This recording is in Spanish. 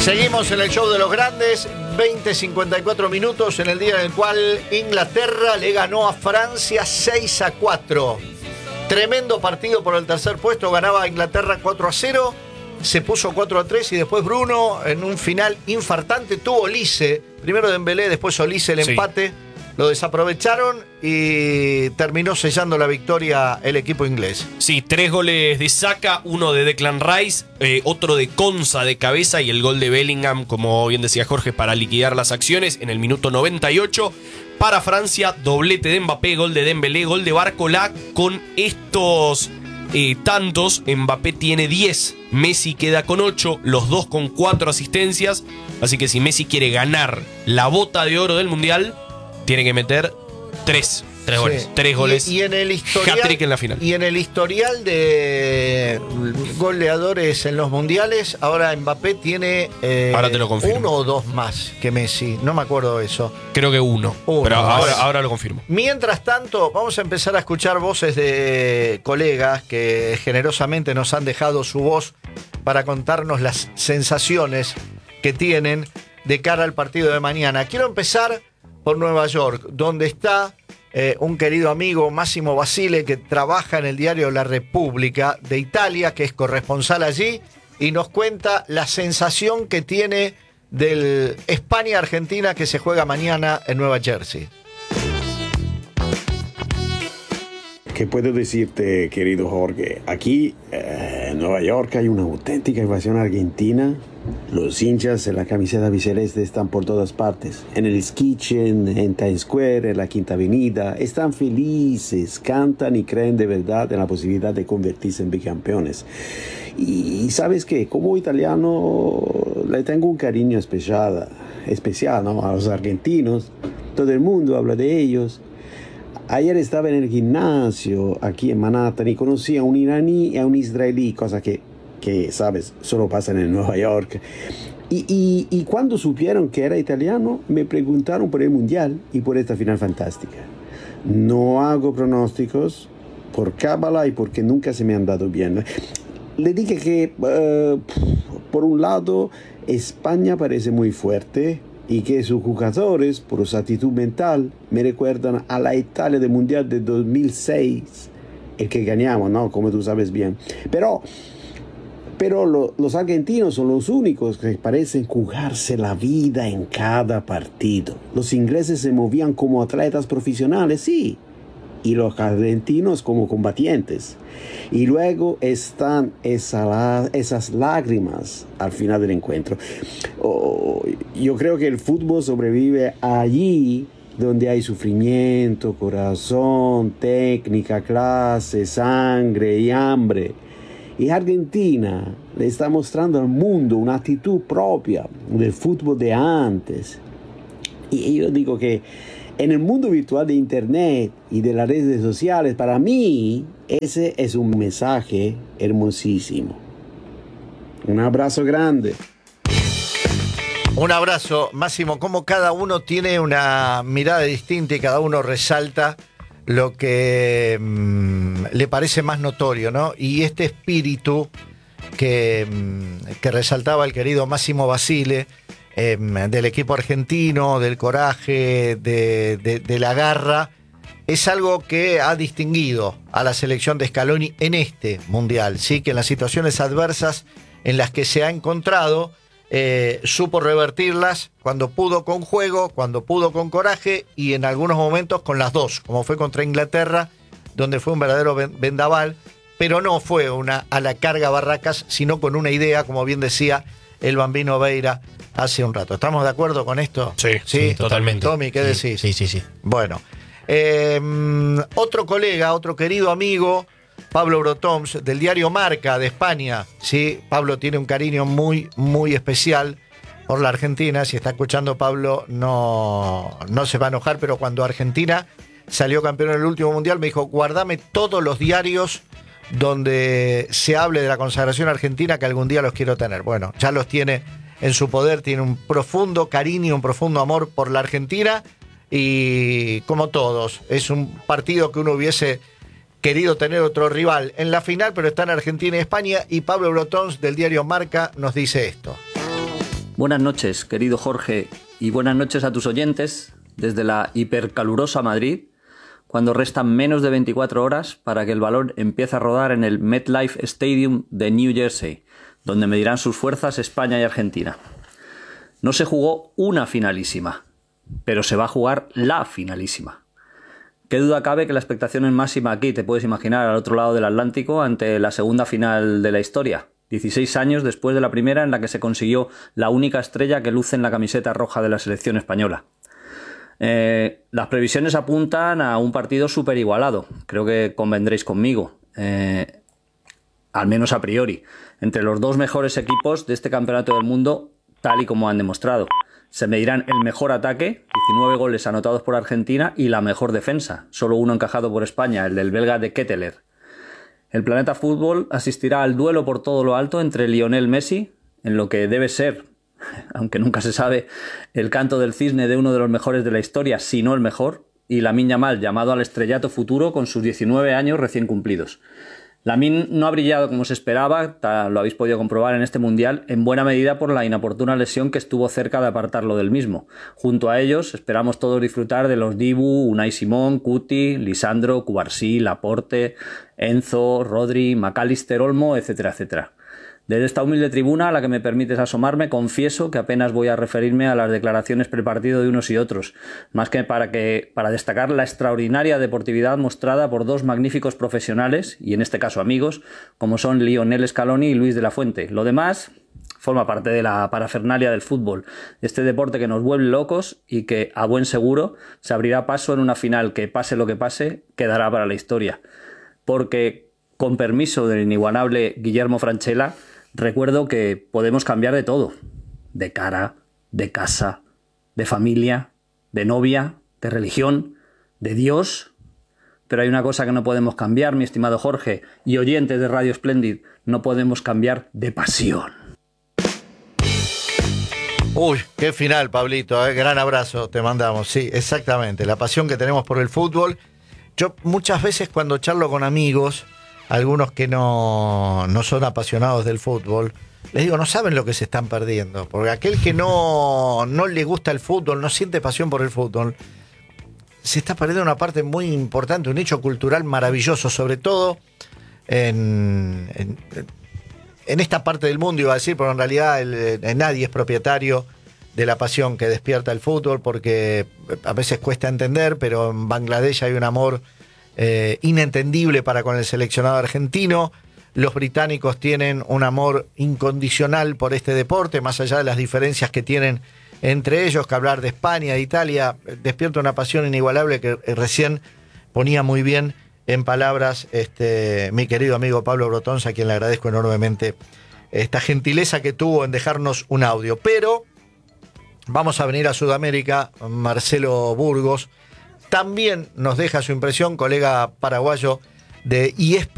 Seguimos en el show de los grandes, 20:54 minutos en el día en el cual Inglaterra le ganó a Francia 6-4. Tremendo partido por el tercer puesto, ganaba Inglaterra 4-0, se puso 4-3 y después Bruno en un final infartante tuvo Olise, primero Dembélé, después Olise el empate. Lo desaprovecharon y terminó sellando la victoria el equipo inglés. Sí, 3 goles de Saka, uno de Declan Rice, otro de Konsa de cabeza y el gol de Bellingham, como bien decía Jorge, para liquidar las acciones en el minuto 98. Para Francia, doblete de Mbappé, gol de Dembélé, gol de Barcola. Con estos tantos, Mbappé tiene 10, Messi queda con 8, los dos con 4 asistencias. Así que si Messi quiere ganar la bota de oro del Mundial, tiene que meter 3 goles. 3 goles. Y en el historial, hat-trick en la final. Y en el historial de goleadores en los mundiales, ahora Mbappé tiene ahora te lo confirmo. 1 o 2 más que Messi. No me acuerdo de eso. Creo que 1. Pero ahora lo confirmo. Mientras tanto, vamos a empezar a escuchar voces de colegas que generosamente nos han dejado su voz para contarnos las sensaciones que tienen de cara al partido de mañana. Quiero empezar por Nueva York, donde está un querido amigo, Massimo Basile, que trabaja en el diario La Repubblica de Italia, que es corresponsal allí, y nos cuenta la sensación que tiene del España-Argentina que se juega mañana en Nueva Jersey. ¿Qué puedo decirte, querido Jorge? Aquí, en Nueva York, hay una auténtica invasión argentina. Los hinchas en la camiseta biceleste están por todas partes. En el Kitchen, en Times Square, en la Quinta Avenida. Están felices, cantan y creen de verdad en la posibilidad de convertirse en bicampeones. Y ¿sabes qué? Como italiano, le tengo un cariño especial, ¿no? A los argentinos. Todo el mundo habla de ellos. Ayer estaba en el gimnasio aquí en Manhattan y conocí a un iraní y a un israelí, cosa que sabes, solo pasa en Nueva York. Y cuando supieron que era italiano, me preguntaron por el Mundial y por esta final fantástica. No hago pronósticos por cábala y porque nunca se me han dado bien. Le dije que, por un lado, España parece muy fuerte, y que sus jugadores, por su actitud mental, me recuerdan a la Italia del Mundial de 2006, el que ganamos, ¿no? Como tú sabes bien. Pero los argentinos son los únicos que parecen jugarse la vida en cada partido. Los ingleses se movían como atletas profesionales, sí, y los argentinos como combatientes. Y luego están esas lágrimas al final del encuentro. Yo creo que el fútbol sobrevive allí donde hay sufrimiento, corazón, técnica, clase, sangre y hambre. Y Argentina le está mostrando al mundo una actitud propia del fútbol de antes. Y yo digo que en el mundo virtual de internet y de las redes sociales, para mí, ese es un mensaje hermosísimo. Un abrazo grande. Un abrazo, Máximo. Como cada uno tiene una mirada distinta y cada uno resalta lo que le parece más notorio, ¿no? Y este espíritu que resaltaba el querido Massimo Basile, del equipo argentino, del coraje, de la garra, es algo que ha distinguido a la selección de Scaloni en este Mundial, ¿sí? Que en las situaciones adversas en las que se ha encontrado, supo revertirlas cuando pudo con juego, cuando pudo con coraje y en algunos momentos con las dos, como fue contra Inglaterra, donde fue un verdadero vendaval, pero no fue una a la carga barracas, sino con una idea, como bien decía el Bambino Veira hace un rato. ¿Estamos de acuerdo con esto? Sí, totalmente. Tommy, ¿qué decís? Sí. Bueno, otro colega, otro querido amigo, Pablo Brotoms, del diario Marca de España. Sí, Pablo tiene un cariño muy, muy especial por la Argentina. Si está escuchando, Pablo no se va a enojar, pero cuando Argentina salió campeón en el último Mundial, me dijo, guardame todos los diarios donde se hable de la consagración argentina, que algún día los quiero tener. Bueno, ya los tiene en su poder, tiene un profundo cariño, un profundo amor por la Argentina y como todos, es un partido que uno hubiese querido tener otro rival en la final, pero está en Argentina y España, y Pablo Brotons del diario Marca nos dice esto. Buenas noches, querido Jorge, y buenas noches a tus oyentes desde la hipercalurosa Madrid, cuando restan menos de 24 horas para que el balón empiece a rodar en el MetLife Stadium de New Jersey, donde medirán sus fuerzas España y Argentina. No se jugó una finalísima, pero se va a jugar la finalísima. Qué duda cabe que la expectación es máxima aquí, te puedes imaginar, al otro lado del Atlántico, ante la segunda final de la historia. 16 años después de la primera, en la que se consiguió la única estrella que luce en la camiseta roja de la selección española. Las previsiones apuntan a un partido súper igualado, creo que convendréis conmigo, al menos a priori, entre los dos mejores equipos de este campeonato del mundo, tal y como han demostrado. Se medirán el mejor ataque, 19 goles anotados por Argentina, y la mejor defensa, solo uno encajado por España, el del belga de Ketteler. El Planeta Fútbol asistirá al duelo por todo lo alto entre Lionel Messi, en lo que debe ser, aunque nunca se sabe, el canto del cisne de uno de los mejores de la historia, si no el mejor, y Lamine Yamal, llamado al estrellato futuro con sus 19 años recién cumplidos. Lamine no ha brillado como se esperaba, lo habéis podido comprobar en este Mundial, en buena medida por la inoportuna lesión que estuvo cerca de apartarlo del mismo. Junto a ellos esperamos todos disfrutar de los Dibu, Unai Simón, Cuti, Lisandro, Cubarsí, Laporte, Enzo, Rodri, McAllister, Olmo, etcétera, etcétera. Desde esta humilde tribuna a la que me permites asomarme, confieso que apenas voy a referirme a las declaraciones prepartido de unos y otros, más que para destacar la extraordinaria deportividad mostrada por dos magníficos profesionales, y en este caso amigos, como son Lionel Scaloni y Luis de la Fuente. Lo demás forma parte de la parafernalia del fútbol, este deporte que nos vuelve locos y que, a buen seguro, se abrirá paso en una final que, pase lo que pase, quedará para la historia. Porque, con permiso del inigualable Guillermo Francella, recuerdo que podemos cambiar de todo, de cara, de casa, de familia, de novia, de religión, de Dios, pero hay una cosa que no podemos cambiar, mi estimado Jorge, y oyentes de Radio Splendid, no podemos cambiar de pasión. Uy, qué final, Pablito, gran abrazo te mandamos, sí, exactamente, la pasión que tenemos por el fútbol. Yo muchas veces cuando charlo con amigos, algunos que no son apasionados del fútbol, les digo, no saben lo que se están perdiendo, porque aquel que no le gusta el fútbol, no siente pasión por el fútbol, se está perdiendo una parte muy importante, un hecho cultural maravilloso, sobre todo en esta parte del mundo, iba a decir, pero en realidad nadie es propietario de la pasión que despierta el fútbol, porque a veces cuesta entender, pero en Bangladesh hay un amor inentendible para con el seleccionado argentino. Los británicos tienen un amor incondicional por este deporte, más allá de las diferencias que tienen entre ellos, que hablar de España, de Italia, despierta una pasión inigualable que recién ponía muy bien en palabras mi querido amigo Pablo Brotonza, a quien le agradezco enormemente esta gentileza que tuvo en dejarnos un audio. Pero vamos a venir a Sudamérica. Marcelo Burgos también nos deja su impresión, colega paraguayo de ESPN.